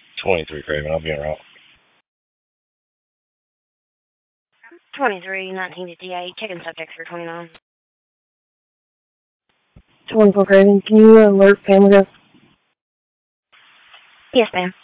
23 Craven, I'll be en route. 23, 1958, checking subject for 29. 24 Craven, can you alert Family Ghost? Yes, ma'am.